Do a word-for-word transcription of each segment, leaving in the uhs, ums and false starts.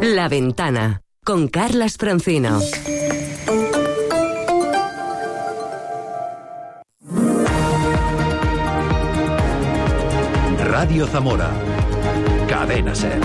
La Ventana, con Carlas Francino. Radio Zamora. Cadena Ser.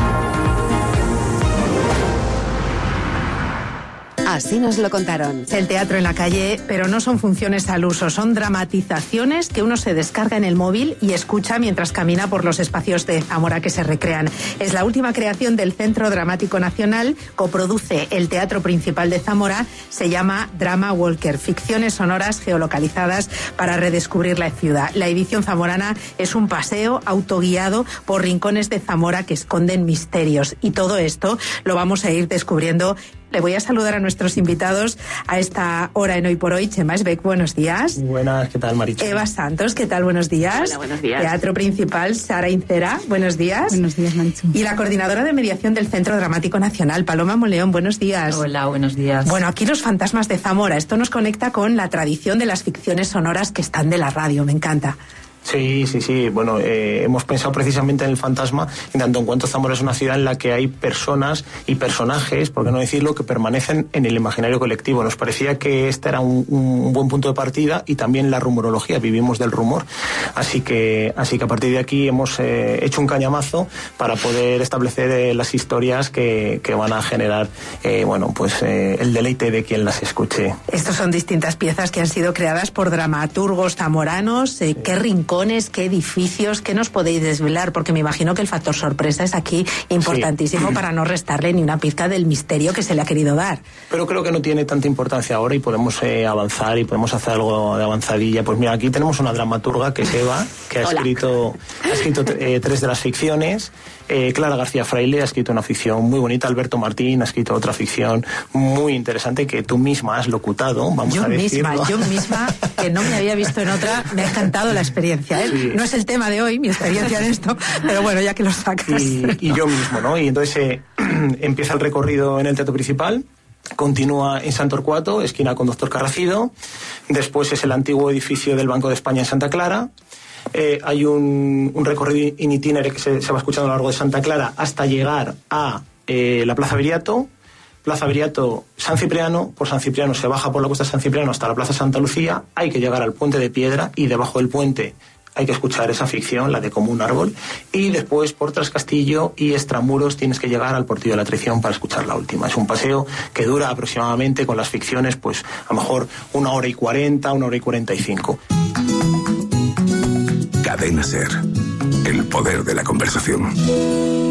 Así nos lo contaron. El teatro en la calle, pero no son funciones al uso, son dramatizaciones que uno se descarga en el móvil y escucha mientras camina por los espacios de Zamora que se recrean. Es la última creación del Centro Dramático Nacional, coproduce el Teatro Principal de Zamora, se llama Drama Walker, ficciones sonoras geolocalizadas para redescubrir la ciudad. La edición zamorana es un paseo autoguiado por rincones de Zamora que esconden misterios, y todo esto lo vamos a ir descubriendo. Le voy a saludar a nuestros invitados a esta hora en Hoy por Hoy. Chema Esbeck, buenos días. Buenas, ¿qué tal, Marichu? Eva Santos, ¿qué tal? Buenos días. Hola, buenos días. Teatro Principal, Sara Incera, buenos días. Buenos días, Marichu. Y la coordinadora de mediación del Centro Dramático Nacional, Paloma Moleón, buenos días. Hola, buenos días. Bueno, aquí los fantasmas de Zamora. Esto nos conecta con la tradición de las ficciones sonoras que están de la radio. Me encanta. Sí, sí, sí. Bueno, eh, hemos pensado precisamente en el fantasma, en tanto en cuanto Zamora es una ciudad en la que hay personas y personajes, por qué no decirlo, que permanecen en el imaginario colectivo. Nos parecía que este era un, un buen punto de partida, y también la rumorología, vivimos del rumor. Así que, así que a partir de aquí hemos eh, hecho un cañamazo para poder establecer eh, las historias que, que van a generar, eh, bueno, pues eh, el deleite de quien las escuche. Estos son distintas piezas que han sido creadas por dramaturgos zamoranos. Eh, sí. ¿Qué rincón? ¿Qué edificios? ¿Qué nos podéis desvelar? Porque me imagino que el factor sorpresa es aquí importantísimo, sí, para no restarle ni una pizca del misterio que se le ha querido dar. Pero creo que no tiene tanta importancia ahora y podemos eh, avanzar y podemos hacer algo de avanzadilla. Pues mira, aquí tenemos una dramaturga que es Eva, que ha Hola. escrito, ha escrito eh, tres de las ficciones. Eh, Clara García Fraile ha escrito una ficción muy bonita. Alberto Martín ha escrito otra ficción muy interesante que tú misma has locutado, vamos yo a decirlo. Misma, yo misma, que no me había visto en otra, me ha encantado la experiencia. ¿eh? Sí. No es el tema de hoy, mi experiencia en esto, pero bueno, ya que lo sacas. Y, y yo mismo, ¿no? Y entonces eh, empieza el recorrido en el Teatro Principal. Continúa en San Torcuato, esquina con Doctor Carracido. Después es el antiguo edificio del Banco de España en Santa Clara. Eh, hay un, un recorrido in itinere que se, se va escuchando a lo largo de Santa Clara hasta llegar a eh, la Plaza Viriato. Plaza Viriato, San Cipriano. Por San Cipriano se baja por la Cuesta de San Cipriano hasta la Plaza Santa Lucía. Hay que llegar al Puente de Piedra, y debajo del puente hay que escuchar esa ficción, la de Como un árbol. Y después, por Trascastillo y Extramuros, tienes que llegar al Portillo de la Traición para escuchar la última. Es un paseo que dura aproximadamente, con las ficciones, pues a lo mejor una hora y cuarenta, una hora y cuarenta y cinco. Cadena Ser. El poder de la conversación.